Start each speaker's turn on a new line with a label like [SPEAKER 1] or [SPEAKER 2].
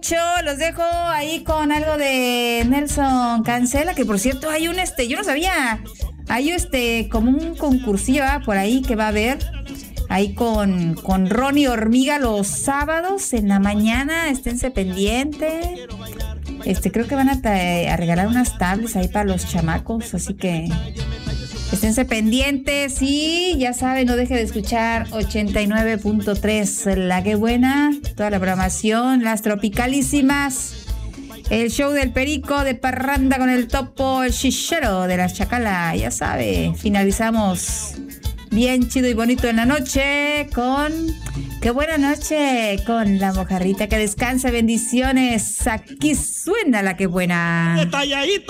[SPEAKER 1] Los dejo ahí con algo de Nelson Cancela, que por cierto hay un yo no sabía, hay como un concursillo por ahí que va a haber ahí con Ronnie Hormiga los sábados en la mañana, esténse pendientes. Creo que van a regalar unas tablets ahí para los chamacos, así que esténse pendientes y ya saben, no deje de escuchar 89.3, La Que Buena, toda la programación, las tropicalísimas, el show del Perico, de parranda con el Topo, el chichero de la Chacala, ya sabe, finalizamos bien chido y bonito en la noche con Qué Buena Noche con la Mojarrita, que descanse, bendiciones, aquí suena La Que Buena.
[SPEAKER 2] Detalladito.